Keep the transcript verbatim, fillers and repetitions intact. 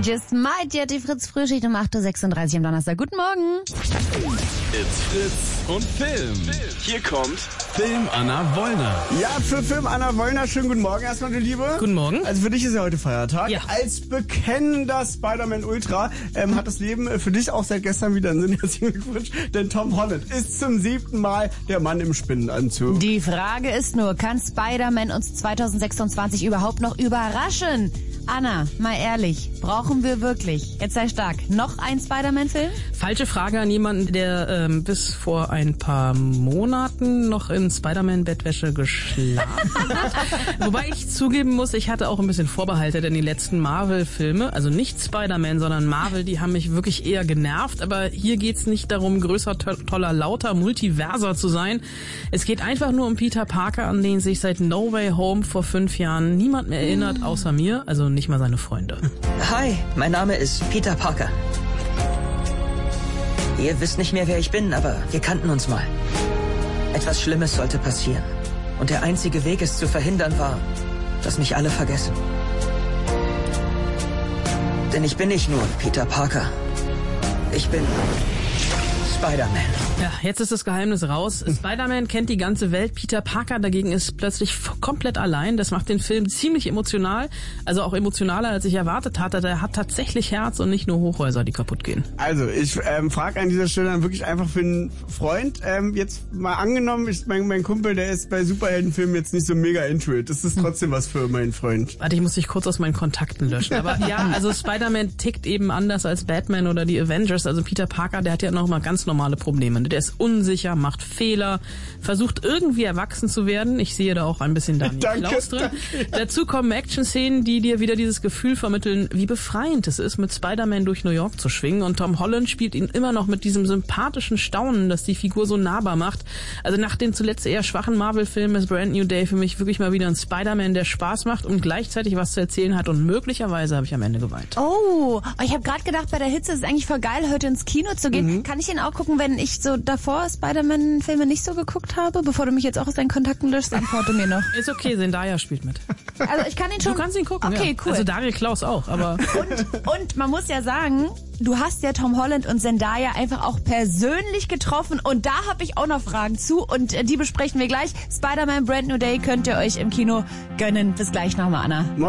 Just Might, die hat die Fritz-Frühschicht um acht Uhr sechsunddreißig am Donnerstag. Guten Morgen. It's Fritz und Film. Hier kommt Film Anna Wollner. Ja, für Film Anna Wollner, schönen guten Morgen erstmal, du Liebe. Guten Morgen. Also für dich ist ja heute Feiertag. Ja. Als bekennender Spider-Man-Ultra ähm, hat das Leben für dich auch seit gestern wieder einen Sinn. Herzlichen Glückwunsch, denn Tom Holland ist zum siebten Mal der Mann im Spinnenanzug. Die Frage ist nur, kann Spider-Man uns zwanzig sechsundzwanzig überhaupt noch überraschen? Anna, mal ehrlich, brauchen wir wirklich, jetzt sei stark, noch einen Spider-Man-Film? Falsche Frage an jemanden, der ähm, bis vor ein paar Monaten noch in Spider-Man-Bettwäsche geschlafen hat. Wobei ich zugeben muss, ich hatte auch ein bisschen Vorbehalte, denn die letzten Marvel-Filme, also nicht Spider-Man, sondern Marvel, die haben mich wirklich eher genervt. Aber hier geht's nicht darum, größer, to- toller, lauter, multiverser zu sein. Es geht einfach nur um Peter Parker, an den sich seit No Way Home vor fünf Jahren niemand mehr erinnert, außer mir, also nicht mal seine Freunde. Hi, mein Name ist Peter Parker. Ihr wisst nicht mehr, wer ich bin, aber wir kannten uns mal. Etwas Schlimmes sollte passieren. Und der einzige Weg, es zu verhindern, war, dass mich alle vergessen. Denn ich bin nicht nur Peter Parker. Ich bin Spider-Man. Ja, jetzt ist das Geheimnis raus. Spider-Man kennt die ganze Welt. Peter Parker dagegen ist plötzlich f- komplett allein. Das macht den Film ziemlich emotional. Also auch emotionaler, als ich erwartet hatte. Der hat tatsächlich Herz und nicht nur Hochhäuser, die kaputt gehen. Also ich ähm, frage an dieser Stelle dann wirklich einfach für einen Freund. Ähm, jetzt mal angenommen, ich, mein, mein Kumpel, der ist bei Superheldenfilmen jetzt nicht so mega into it. Das ist trotzdem was für meinen Freund. Warte, ich muss dich kurz aus meinen Kontakten löschen. Aber ja, also Spider-Man tickt eben anders als Batman oder die Avengers. Also Peter Parker, der hat ja noch mal ganz normale Probleme. Der ist unsicher, macht Fehler, versucht irgendwie erwachsen zu werden. Ich sehe da auch ein bisschen Daniel Danke, Klaus drin. danke. Dazu kommen Action-Szenen, die dir wieder dieses Gefühl vermitteln, wie befreiend es ist, mit Spider-Man durch New York zu schwingen. Und Tom Holland spielt ihn immer noch mit diesem sympathischen Staunen, das die Figur so nahbar macht. Also nach den zuletzt eher schwachen Marvel-Filmen ist Brand New Day für mich wirklich mal wieder ein Spider-Man, der Spaß macht und gleichzeitig was zu erzählen hat. Und möglicherweise habe ich am Ende geweint. Oh, ich habe gerade gedacht, bei der Hitze ist es eigentlich voll geil, heute ins Kino zu gehen. Mhm. Kann ich den auch gucken, wenn ich so davor Spider-Man-Filme nicht so geguckt habe? Bevor du mich jetzt auch aus deinen Kontakten löschst, antworte mir noch. Ist okay, Zendaya spielt mit. Also ich kann ihn schon... Du kannst ihn gucken, okay, ja. Cool. Also Daniel Klaus auch, aber... Und, und man muss ja sagen, du hast ja Tom Holland und Zendaya einfach auch persönlich getroffen und da habe ich auch noch Fragen zu und äh, die besprechen wir gleich. Spider-Man Brand New Day könnt ihr euch im Kino gönnen. Bis gleich nochmal, Anna.